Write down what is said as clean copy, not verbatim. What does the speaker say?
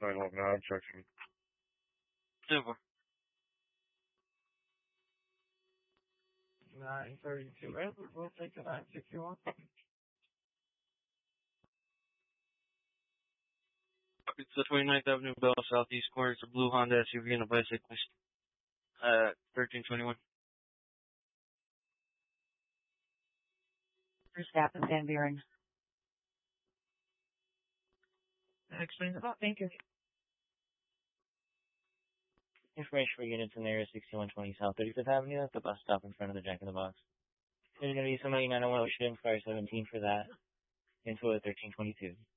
sidewalk now, obstruction. Super. 932. We'll take the 961. It's the 29th Avenue Bell Southeast corner. It's a blue Honda SUV and a bicyclist. 1321. First Captain Van Buren. That explains it. Thank you. Information for units in the area 6120 South 35th Avenue. That's the bus stop in front of the Jack in the Box. There's going to be somebody 901 Ocean Fire 17 for that. Info at 1322.